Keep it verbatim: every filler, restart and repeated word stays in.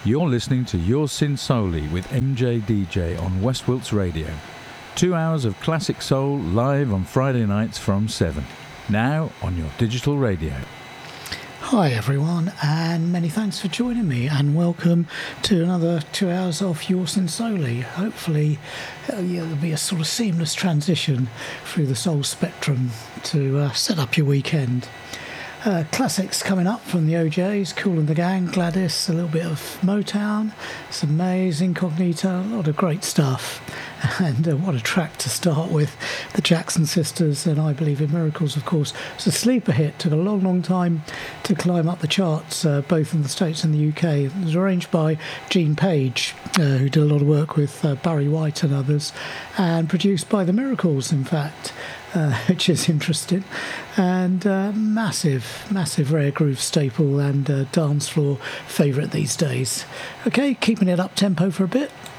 You're listening to Your Sin Solely with M J D J on West Wilts Radio. Two hours of classic soul live on Friday nights from seven. Now on your digital radio. Hi everyone, and many thanks for joining me, and welcome to another two hours of Your Sin Solely. Hopefully uh, yeah, there'll be a sort of seamless transition through the soul spectrum to uh, set up your weekend. Uh, classics coming up from the O Js, Kool and the Gang, Gladys, a little bit of Motown, some Maze, Incognito, a lot of great stuff. And uh, what a track to start with. The Jackson Sisters and I Believe in Miracles, of course. It's a sleeper hit. Took a long, long time to climb up the charts, uh, both in the States and the U K. It was arranged by Gene Page, uh, who did a lot of work with uh, Barry White and others, and produced by the Miracles, in fact. Uh, which is interesting, and uh, massive, massive rare groove staple and uh, dance floor favourite these days. Okay, keeping it up tempo for a bit.